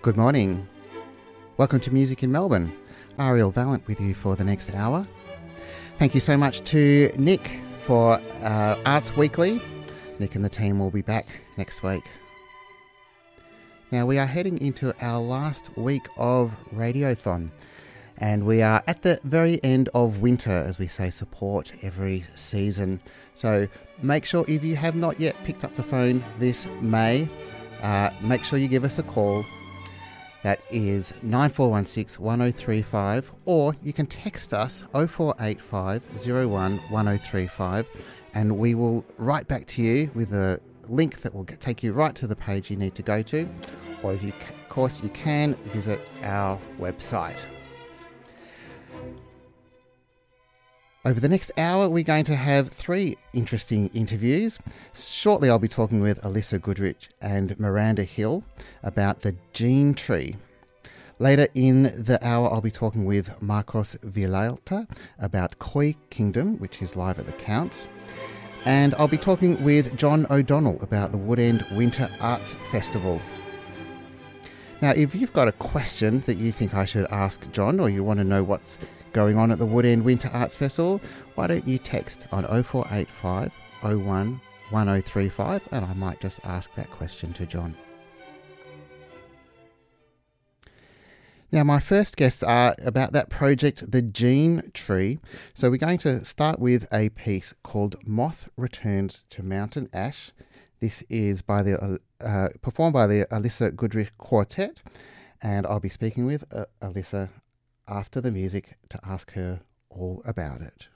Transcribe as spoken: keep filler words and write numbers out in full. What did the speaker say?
Good morning. Welcome to Music in Melbourne. Ariel Vallant with you for the next hour. Thank you so much to Nick for uh, Arts Weekly. Nick and the team will be back next week. Now we are heading into our last week of Radiothon, and we are at the very end of winter, as we say, support every season. So make sure, if you have not yet picked up the phone this May, uh, make sure you give us a call. That is nine four one six, one oh three five, or you can text us oh four eight five, oh one, one oh three five, and we will write back to you with a link that will take you right to the page you need to go to, or if you, of course, you can visit our website. Over the next hour, we're going to have three interesting interviews. Shortly, I'll be talking with Alyssa Goodrich and Miranda Hill about the gene tree. Later in the hour, I'll be talking with Marcos Villalta about Koi Kingdom, which is live at the Counts. And I'll be talking with John O'Donnell about the Woodend Winter Arts Festival. Now, if you've got a question that you think I should ask John, or you want to know what's going on at the Woodend Winter Arts Festival, why don't you text on oh four eight five, oh one, one oh three five, and I might just ask that question to John. Now, my first guests are about that project, the Gene Tree. So we're going to start with a piece called Moth Returns to Mountain Ash. This is by the uh, performed by the Alyssa Goodrich Quartet, and I'll be speaking with uh, Alyssa after the music to ask her all about it.